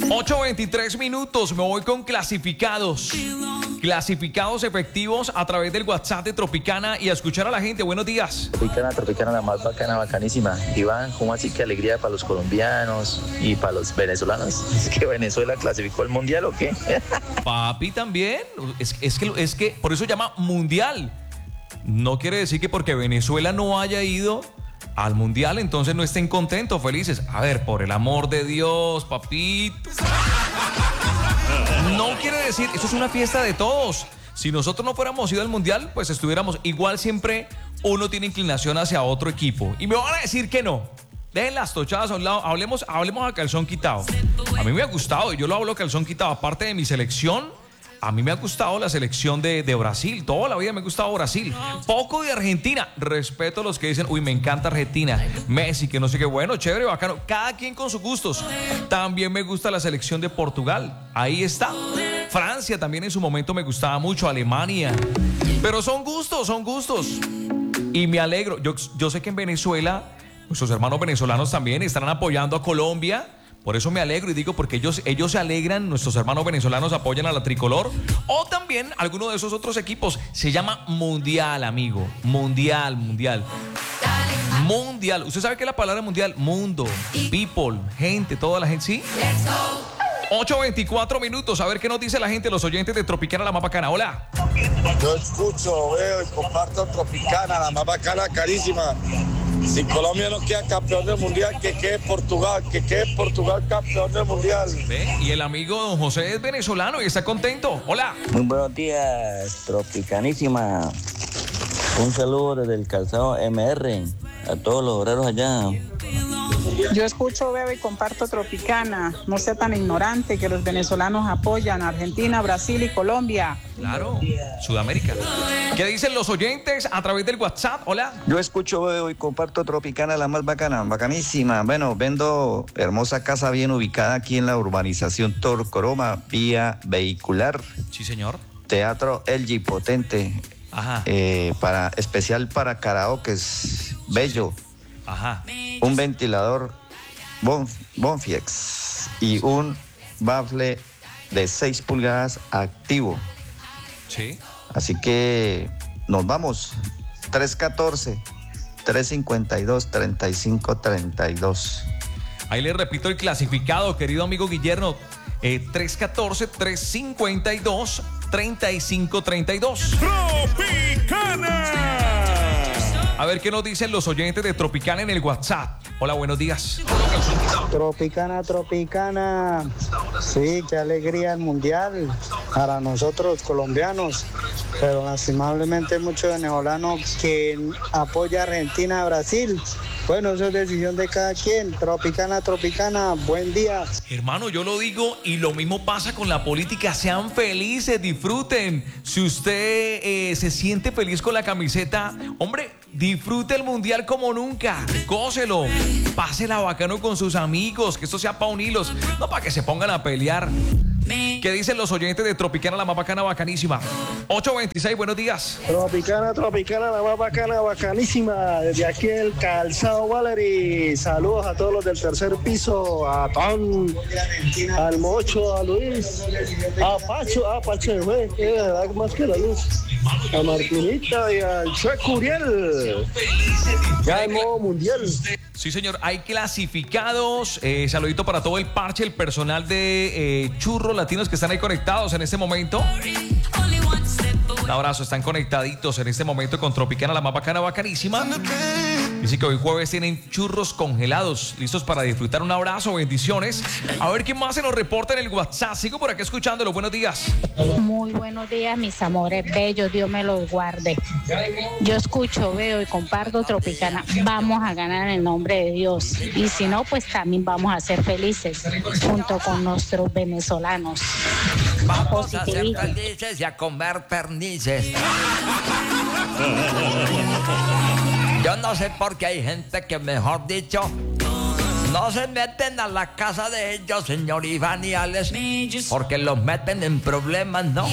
8:23, me voy con clasificados. Clasificados efectivos a través del WhatsApp de Tropicana y a escuchar a la gente. Buenos días. Tropicana, la más bacana, bacanísima. Iván, ¿cómo así que alegría para los colombianos y para los venezolanos? ¿Es que Venezuela clasificó al mundial o qué? Papi también. Es que por eso se llama mundial. No quiere decir que porque Venezuela no haya ido al mundial, entonces no estén contentos, felices. A ver, por el amor de Dios, papito. No quiere decir, eso es una fiesta de todos. Si nosotros no fuéramos ido al mundial, pues estuviéramos igual. Siempre uno tiene inclinación hacia otro equipo. Y me van a decir que no. Dejen las tochadas a un lado, hablemos a calzón quitado. A mí me ha gustado, y yo lo hablo a calzón quitado, aparte de mi selección. A mí me ha gustado la selección de Brasil. Toda la vida me ha gustado Brasil. Poco de Argentina. Respeto a los que dicen, uy, me encanta Argentina. Messi, que no sé qué. Bueno, chévere, bacano. Cada quien con sus gustos. También me gusta la selección de Portugal. Ahí está. Francia también en su momento me gustaba mucho. Alemania. Pero son gustos. Y me alegro. Yo sé que en Venezuela, nuestros hermanos venezolanos también estarán apoyando a Colombia. Por eso me alegro y digo, porque ellos se alegran, nuestros hermanos venezolanos apoyan a la tricolor. O también alguno de esos otros equipos. Se llama mundial, amigo. Mundial. Mundial. ¿Usted sabe qué es la palabra mundial? Mundo, people, gente, toda la gente, ¿sí? 8:24. A ver qué nos dice la gente, los oyentes de Tropicana, la más bacana. Hola. Yo escucho, veo y comparto Tropicana, la más bacana, carísima. Si Colombia no queda campeón del mundial, que quede Portugal campeón del mundial. ¿Ve? Y el amigo don José es venezolano y está contento. Hola. Muy buenos días, Tropicanísima. Un saludo desde el calzado MR a todos los obreros allá. Yo escucho, veo y comparto Tropicana. No sea tan ignorante que los venezolanos apoyan a Argentina, Brasil y Colombia. Claro, Sudamérica. ¿Qué dicen los oyentes a través del WhatsApp? Hola. Yo escucho, veo y comparto Tropicana, la más bacana, bacanísima. Bueno, vendo hermosa casa bien ubicada aquí en la urbanización Torcoroma, vía vehicular. Sí, señor. Teatro LG potente. Ajá. Especial para karaokes, bello. Ajá. Un ventilador Bonfiex y un bafle de 6 pulgadas activo. Sí. Así que nos vamos. 314-352-3532. Ahí le repito el clasificado, querido amigo Guillermo. 314-352-3532. ¡Tropicana! A ver qué nos dicen los oyentes de Tropicana en el WhatsApp. Hola, buenos días. Tropicana. Sí, qué alegría el mundial para nosotros colombianos. Pero lastimablemente hay muchos venezolanos que apoya a Argentina, a Brasil. Bueno, eso es decisión de cada quien. Tropicana, buen día. Hermano, yo lo digo y lo mismo pasa con la política. Sean felices, disfruten. Si usted se siente feliz con la camiseta, hombre, disfrute el mundial como nunca. Gócelo. Pásela bacano con sus amigos. Que esto sea pa' unirlos, no para que se pongan a pelear. ¿Qué dicen los oyentes de Tropicana, la más bacana, bacanísima? 8:26, buenos días. Tropicana, la más bacana, bacanísima. Desde aquí el calzado Valery. Saludos a todos los del tercer piso. A Tom, al Mocho, a Luis, a Pacho, güey. Más que la luz. A Martinita y al Chueco Uriel. Ya el modo mundial. Sí, señor, hay clasificados. Saludito para todo el parche, el personal de Churros Latinos que están ahí conectados en este momento. Un abrazo, están conectaditos en este momento con Tropicana, la más bacana, bacanísima. Dice que hoy jueves tienen churros congelados, listos para disfrutar. Un abrazo, bendiciones. A ver quién más se nos reporta en el WhatsApp. Sigo por aquí escuchándolo. Buenos días. Muy buenos días, mis amores bellos. Dios me los guarde. Yo escucho, veo y comparto Tropicana. Vamos a ganar en el nombre de Dios. Y si no, pues también vamos a ser felices junto con nuestros venezolanos. Vamos a ser felices y a comer pernices. Yo no sé por qué hay gente que, mejor dicho, no se meten a la casa de ellos, señor Iván y Alex, porque los meten en problemas, ¿no?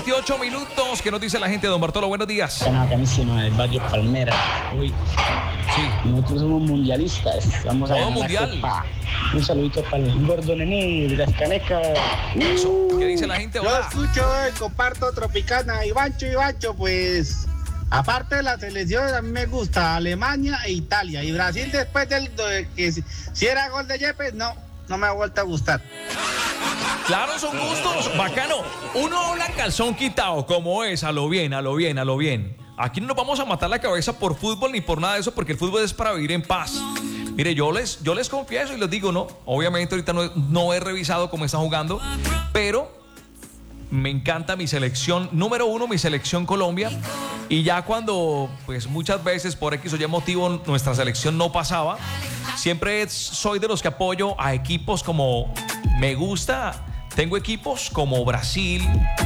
8:28. ¿Qué nos dice la gente, don Bartolo? Buenos días. Bacanísima del barrio Palmera. Uy, Sí. Nosotros somos mundialistas. Vamos a Todo ganar mundial. la copa. Un saludito para el gordo Nené de las canecas. Eso. ¿Qué dice la gente? Yo Hola. escucho, comparto Tropicana. Ivancho, pues, aparte de la selección, a mí me gusta Alemania e Italia. Y Brasil, después de que si era gol de Yepes, no me ha vuelto a gustar. Claro, son gustos. Bacano. Uno habla calzón quitado, como es, a lo bien. Aquí no nos vamos a matar la cabeza por fútbol ni por nada de eso, porque el fútbol es para vivir en paz. Mire, yo les confieso y les digo, no, obviamente ahorita no he revisado cómo está jugando, pero me encanta mi selección, número uno, mi selección Colombia. Y ya cuando, pues muchas veces por X o Y motivo nuestra selección no pasaba, siempre soy de los que apoyo a equipos como me gusta. Tengo equipos como Brasil.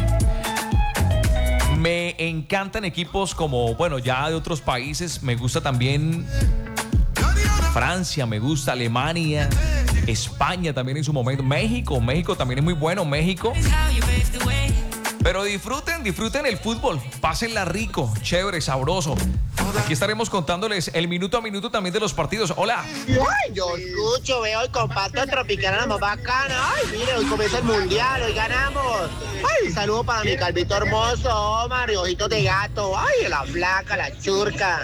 Me encantan equipos como, bueno, ya de otros países. Me gusta también Francia, me gusta Alemania, España también en su momento. México también es muy bueno, México. Pero disfruten el fútbol, pásenla rico, chévere, sabroso. Aquí estaremos contándoles el minuto a minuto también de los partidos. Hola. Ay, yo escucho, veo y comparto Tropicana, la más bacana. Ay, mire, hoy comienza el mundial, hoy ganamos. Ay, un saludo para mi calvito hermoso, Omar, y ojitos de gato. Ay, la flaca, la churca.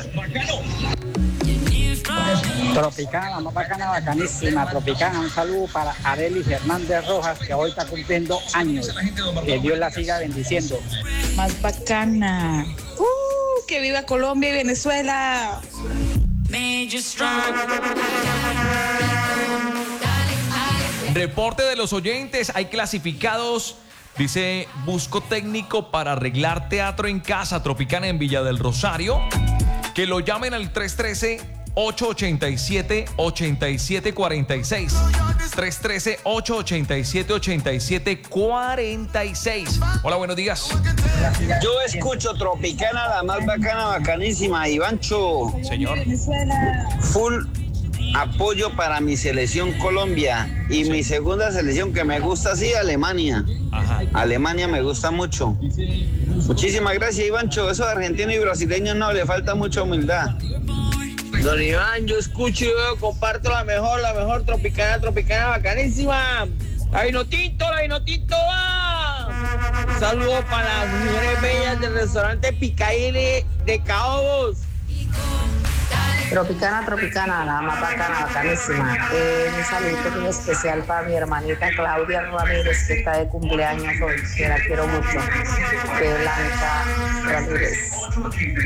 Tropicana, la más bacana, bacanísima. Tropicana, un saludo para Arelis Hernández Rojas, que hoy está cumpliendo años. Que Dios la siga bendiciendo. Más bacana. Que viva Colombia y Venezuela. Reporte de los oyentes, hay clasificados. Dice, busco técnico para arreglar teatro en casa. Tropicana en Villa del Rosario. Que lo llamen al 313-887-8746. 313-887-8746. Hola, buenos días. Yo escucho Tropicana, la más bacana, bacanísima. Ivancho. Señor. Full apoyo para mi selección Colombia. Y mi segunda selección que me gusta, sí, Alemania. Ajá. Alemania me gusta mucho. Muchísimas gracias, Ivancho. Eso de argentino y brasileño no, le falta mucha humildad. Don Iván, yo escucho y veo, comparto la mejor Tropicana, bacanísima. La Vinotito, va. Un saludo para las mujeres bellas del restaurante Picaile de Caobos. Tropicana, la más bacana, bacanísima. Un saludito muy especial para mi hermanita Claudia Ramírez, que está de cumpleaños hoy, que la quiero mucho. Blanca Ramírez.